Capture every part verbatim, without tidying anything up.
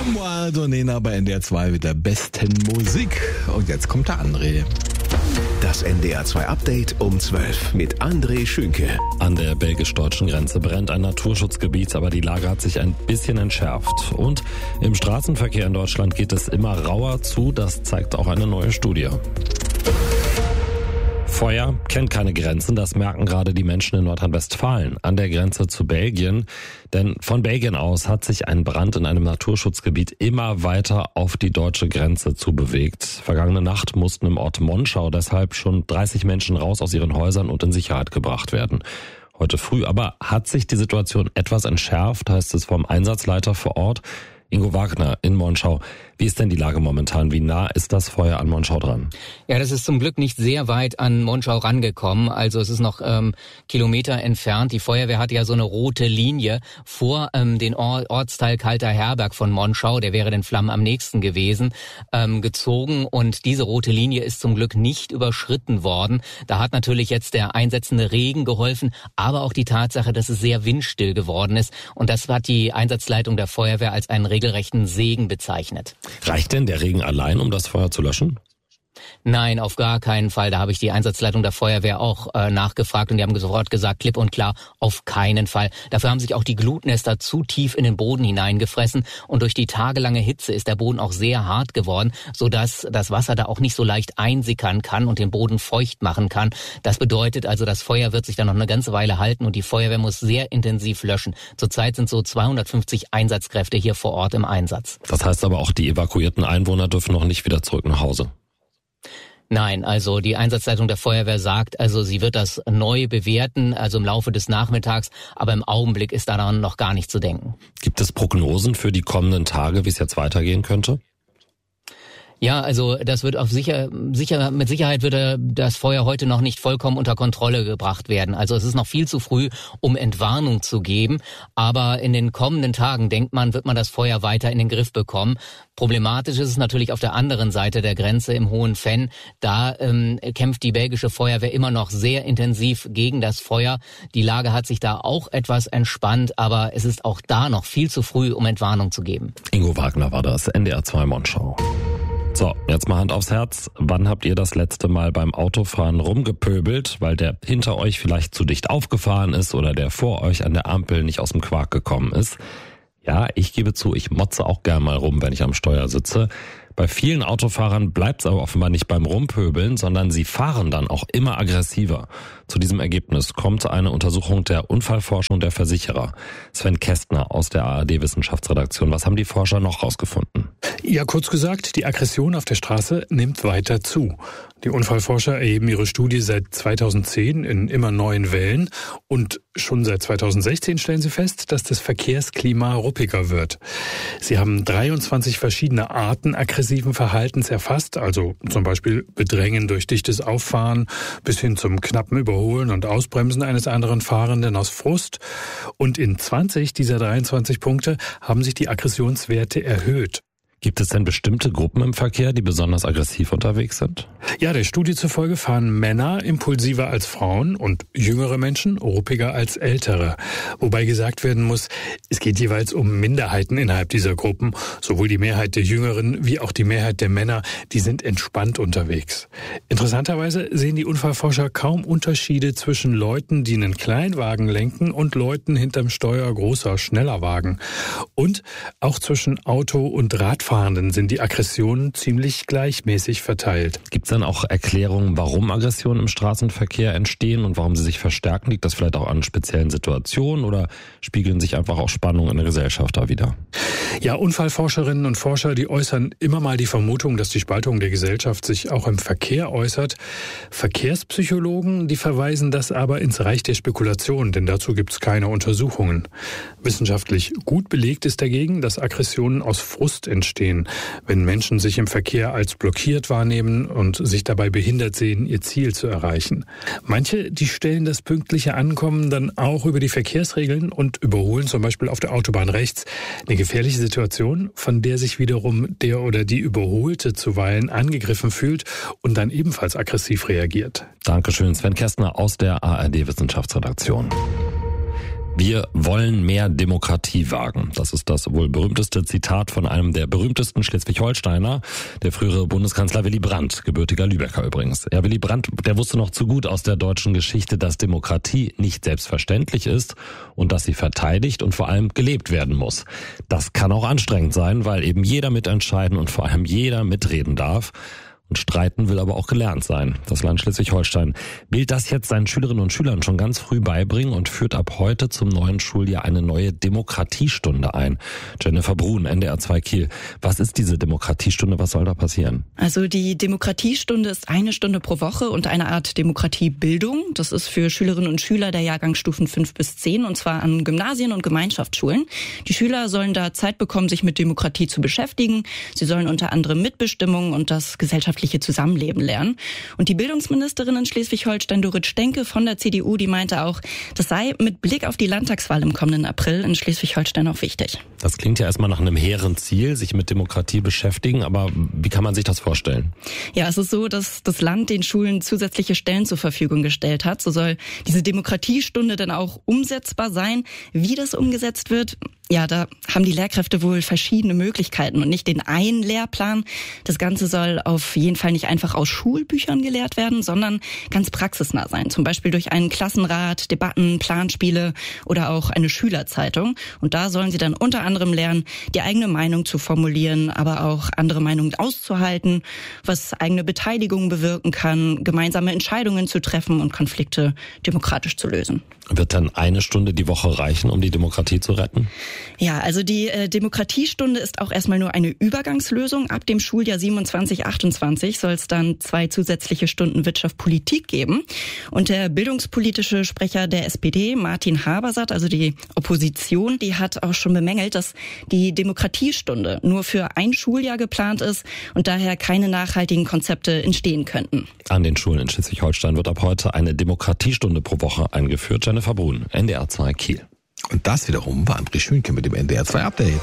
Memoir Donena bei N D R zwei mit der besten Musik. Und jetzt kommt der André. Das N D R zwei Update um zwölf mit André Schünke. An der belgisch-deutschen Grenze brennt ein Naturschutzgebiet, aber die Lage hat sich ein bisschen entschärft. Und im Straßenverkehr in Deutschland geht es immer rauer zu, das zeigt auch eine neue Studie. Feuer kennt keine Grenzen, das merken gerade die Menschen in Nordrhein-Westfalen an der Grenze zu Belgien. Denn von Belgien aus hat sich ein Brand in einem Naturschutzgebiet immer weiter auf die deutsche Grenze zu bewegt. Vergangene Nacht mussten im Ort Monschau deshalb schon dreißig Menschen raus aus ihren Häusern und in Sicherheit gebracht werden. Heute früh aber hat sich die Situation etwas entschärft, heißt es vom Einsatzleiter vor Ort, Ingo Wagner in Monschau. Wie ist denn die Lage momentan? Wie nah ist das Feuer an Monschau dran? Ja, das ist zum Glück nicht sehr weit an Monschau rangekommen. Also es ist noch ähm, Kilometer entfernt. Die Feuerwehr hat ja so eine rote Linie vor ähm, den Or- Ortsteil Kalter Herberg von Monschau, der wäre den Flammen am nächsten gewesen, ähm, gezogen. Und diese rote Linie ist zum Glück nicht überschritten worden. Da hat natürlich jetzt der einsetzende Regen geholfen, aber auch die Tatsache, dass es sehr windstill geworden ist. Und das hat die Einsatzleitung der Feuerwehr als einen regelrechten Segen bezeichnet. Reicht denn der Regen allein, um das Feuer zu löschen? Nein, auf gar keinen Fall. Da habe ich die Einsatzleitung der Feuerwehr auch äh, nachgefragt und die haben sofort gesagt, klipp und klar, auf keinen Fall. Dafür haben sich auch die Glutnester zu tief in den Boden hineingefressen und durch die tagelange Hitze ist der Boden auch sehr hart geworden, sodass das Wasser da auch nicht so leicht einsickern kann und den Boden feucht machen kann. Das bedeutet also, das Feuer wird sich dann noch eine ganze Weile halten und die Feuerwehr muss sehr intensiv löschen. Zurzeit sind so zweihundertfünfzig Einsatzkräfte hier vor Ort im Einsatz. Das heißt aber auch, die evakuierten Einwohner dürfen noch nicht wieder zurück nach Hause. Nein, also die Einsatzleitung der Feuerwehr sagt, also sie wird das neu bewerten, also im Laufe des Nachmittags, aber im Augenblick ist daran noch gar nicht zu denken. Gibt es Prognosen für die kommenden Tage, wie es jetzt weitergehen könnte? Ja, also das wird auf sicher, sicher, mit Sicherheit würde das Feuer heute noch nicht vollkommen unter Kontrolle gebracht werden. Also es ist noch viel zu früh, um Entwarnung zu geben. Aber in den kommenden Tagen, denkt man, wird man das Feuer weiter in den Griff bekommen. Problematisch ist es natürlich auf der anderen Seite der Grenze im Hohen Venn. Da ähm, kämpft die belgische Feuerwehr immer noch sehr intensiv gegen das Feuer. Die Lage hat sich da auch etwas entspannt, aber es ist auch da noch viel zu früh, um Entwarnung zu geben. Ingo Wagner war das, N D R zwei Monschau. So, jetzt mal Hand aufs Herz. Wann habt ihr das letzte Mal beim Autofahren rumgepöbelt, weil der hinter euch vielleicht zu dicht aufgefahren ist oder der vor euch an der Ampel nicht aus dem Quark gekommen ist? Ja, ich gebe zu, ich motze auch gern mal rum, wenn ich am Steuer sitze. Bei vielen Autofahrern bleibt es aber offenbar nicht beim Rumpöbeln, sondern sie fahren dann auch immer aggressiver. Zu diesem Ergebnis kommt eine Untersuchung der Unfallforschung der Versicherer. Sven Kästner aus der A R D-Wissenschaftsredaktion. Was haben die Forscher noch rausgefunden? Ja, kurz gesagt, die Aggression auf der Straße nimmt weiter zu. Die Unfallforscher erheben ihre Studie seit zweitausendzehn in immer neuen Wellen und schon seit zweitausendsechzehn stellen sie fest, dass das Verkehrsklima ruppiger wird. Sie haben dreiundzwanzig verschiedene Arten aggressiven Verhaltens erfasst, also zum Beispiel Bedrängen durch dichtes Auffahren bis hin zum knappen Überholen und Ausbremsen eines anderen Fahrenden aus Frust. Und in zwanzig dieser dreiundzwanzig Punkte haben sich die Aggressionswerte erhöht. Gibt es denn bestimmte Gruppen im Verkehr, die besonders aggressiv unterwegs sind? Ja, der Studie zufolge fahren Männer impulsiver als Frauen und jüngere Menschen ruppiger als ältere. Wobei gesagt werden muss, es geht jeweils um Minderheiten innerhalb dieser Gruppen. Sowohl die Mehrheit der Jüngeren wie auch die Mehrheit der Männer, die sind entspannt unterwegs. Interessanterweise sehen die Unfallforscher kaum Unterschiede zwischen Leuten, die einen Kleinwagen lenken und Leuten hinterm Steuer großer, schneller Wagen. Und auch zwischen Auto und Radfahren sind die Aggressionen ziemlich gleichmäßig verteilt. Gibt es dann auch Erklärungen, warum Aggressionen im Straßenverkehr entstehen und warum sie sich verstärken? Liegt das vielleicht auch an speziellen Situationen oder spiegeln sich einfach auch Spannungen in der Gesellschaft da wieder? Ja, Unfallforscherinnen und Forscher, die äußern immer mal die Vermutung, dass die Spaltung der Gesellschaft sich auch im Verkehr äußert. Verkehrspsychologen, die verweisen das aber ins Reich der Spekulation, denn dazu gibt es keine Untersuchungen. Wissenschaftlich gut belegt ist dagegen, dass Aggressionen aus Frust entstehen, wenn Menschen sich im Verkehr als blockiert wahrnehmen und sich dabei behindert sehen, ihr Ziel zu erreichen. Manche, die stellen das pünktliche Ankommen dann auch über die Verkehrsregeln und überholen zum Beispiel auf der Autobahn rechts. Eine gefährliche Situation, von der sich wiederum der oder die Überholte zuweilen angegriffen fühlt und dann ebenfalls aggressiv reagiert. Dankeschön, Sven Kästner aus der A R D-Wissenschaftsredaktion. Wir wollen mehr Demokratie wagen. Das ist das wohl berühmteste Zitat von einem der berühmtesten Schleswig-Holsteiner, der frühere Bundeskanzler Willy Brandt, gebürtiger Lübecker übrigens. Ja, Willy Brandt, der wusste noch zu gut aus der deutschen Geschichte, dass Demokratie nicht selbstverständlich ist und dass sie verteidigt und vor allem gelebt werden muss. Das kann auch anstrengend sein, weil eben jeder mitentscheiden und vor allem jeder mitreden darf. Und streiten will aber auch gelernt sein. Das Land Schleswig-Holstein will das jetzt seinen Schülerinnen und Schülern schon ganz früh beibringen und führt ab heute zum neuen Schuljahr eine neue Demokratiestunde ein. Jennifer Brun, N D R zwei Kiel. Was ist diese Demokratiestunde? Was soll da passieren? Also die Demokratiestunde ist eine Stunde pro Woche und eine Art Demokratiebildung. Das ist für Schülerinnen und Schüler der Jahrgangsstufen fünf bis zehn und zwar an Gymnasien und Gemeinschaftsschulen. Die Schüler sollen da Zeit bekommen, sich mit Demokratie zu beschäftigen. Sie sollen unter anderem Mitbestimmung und das gesellschaftliche Zusammenleben lernen. Und die Bildungsministerin in Schleswig-Holstein, Dorit Stenke von der C D U, die meinte auch, das sei mit Blick auf die Landtagswahl im kommenden April in Schleswig-Holstein auch wichtig. Das klingt ja erstmal nach einem hehren Ziel, sich mit Demokratie beschäftigen, aber wie kann man sich das vorstellen? Ja, es ist so, dass das Land den Schulen zusätzliche Stellen zur Verfügung gestellt hat. So soll diese Demokratiestunde dann auch umsetzbar sein. Wie das umgesetzt wird, ja, da haben die Lehrkräfte wohl verschiedene Möglichkeiten und nicht den einen Lehrplan. Das Ganze soll auf jeden Fall nicht einfach aus Schulbüchern gelehrt werden, sondern ganz praxisnah sein. Zum Beispiel durch einen Klassenrat, Debatten, Planspiele oder auch eine Schülerzeitung. Und da sollen sie dann unter anderem lernen, die eigene Meinung zu formulieren, aber auch andere Meinungen auszuhalten, was eigene Beteiligung bewirken kann, gemeinsame Entscheidungen zu treffen und Konflikte demokratisch zu lösen. Wird dann eine Stunde die Woche reichen, um die Demokratie zu retten? Ja, also die äh, Demokratiestunde ist auch erstmal nur eine Übergangslösung. Ab dem Schuljahr siebenundzwanzig achtundzwanzig soll es dann zwei zusätzliche Stunden Wirtschaft Politik geben. Und der bildungspolitische Sprecher der S P D, Martin Habersatt, also die Opposition, die hat auch schon bemängelt, dass die Demokratiestunde nur für ein Schuljahr geplant ist und daher keine nachhaltigen Konzepte entstehen könnten. An den Schulen in Schleswig-Holstein wird ab heute eine Demokratiestunde pro Woche eingeführt. Jennifer Brun, N D R zwei Kiel. Und das wiederum war André Schönke mit dem N D R zwei Update.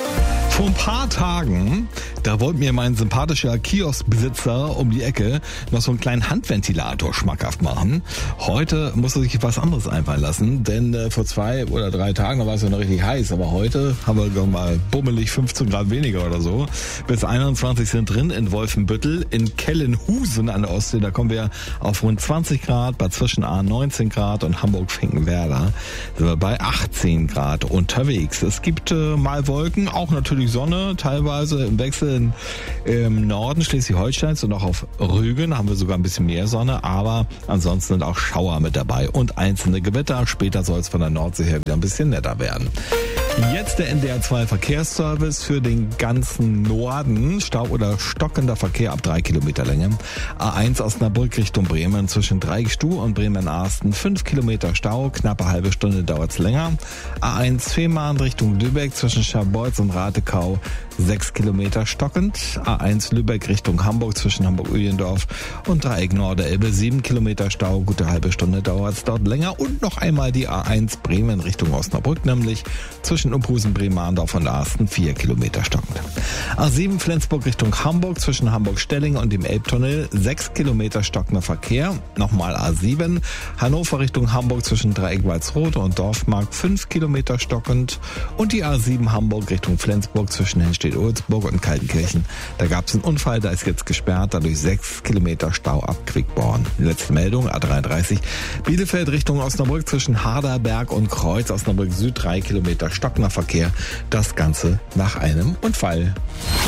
Vor ein paar Tagen, da wollte mir mein sympathischer Kioskbesitzer um die Ecke noch so einen kleinen Handventilator schmackhaft machen. Heute muss er sich was anderes einfallen lassen, denn äh, vor zwei oder drei Tagen, da war es ja noch richtig heiß, aber heute haben wir sagen wir mal bummelig fünfzehn Grad weniger oder so. Bis einundzwanzig sind drin in Wolfenbüttel, in Kellenhusen an der Ostsee, da kommen wir auf rund zwanzig Grad, bei zwischen A neunzehn Grad und Hamburg-Finkenwerder sind wir bei achtzehn Grad unterwegs. Es gibt äh, mal Wolken, auch natürlich Sonne, teilweise im Wechsel im Norden Schleswig-Holsteins und auch auf Rügen haben wir sogar ein bisschen mehr Sonne, aber ansonsten sind auch Schauer mit dabei und einzelne Gewitter. Später soll es von der Nordsee her wieder ein bisschen netter werden. Jetzt der N D R zwei Verkehrsservice für den ganzen Norden. Stau oder stockender Verkehr ab drei Kilometer Länge. A eins Osnabrück Richtung Bremen zwischen Dreigestuh und Bremen-Arsten fünf Kilometer Stau. Knappe halbe Stunde dauert's länger. A eins Fehmarn Richtung Lübeck zwischen Scharbeutz und Ratekau sechs Kilometer stockend. A eins Lübeck Richtung Hamburg zwischen Hamburg-Öhlendorf und Dreieck Norderelbe sieben Kilometer Stau. Gute halbe Stunde dauert's dort länger. Und noch einmal die A eins Bremen Richtung Osnabrück, nämlich zwischen Uphusen, Bremerndorf und Arsten vier Kilometer stockend. A sieben Flensburg Richtung Hamburg zwischen Hamburg-Stelling und dem Elbtunnel sechs Kilometer stockender Verkehr. Nochmal A sieben Hannover Richtung Hamburg zwischen Dreieck Walsrode und Dorfmark fünf Kilometer stockend. Und die A sieben Hamburg Richtung Flensburg zwischen Henstedt-Ulzburg und Kaltenkirchen. Da gab es einen Unfall, da ist jetzt gesperrt, dadurch sechs Kilometer Stau ab Quickborn. Letzte Meldung, A dreiunddreißig Bielefeld Richtung Osnabrück zwischen Harderberg und Kreuz, Osnabrück Süd drei Kilometer stockender Verkehr. Das Ganze nach einem Unfall. N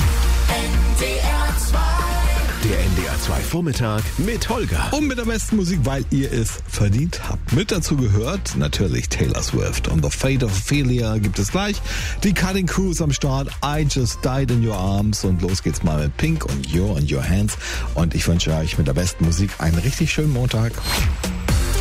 D R zwei. Der N D R zwei Vormittag mit Holger. Und mit der besten Musik, weil ihr es verdient habt. Mit dazu gehört natürlich Taylor Swift. Und The Fate of Ophelia gibt es gleich. Die Cutting Crews am Start. I Just Died in Your Arms. Und los geht's mal mit Pink und You're in Your Hands. Und ich wünsche euch mit der besten Musik einen richtig schönen Montag.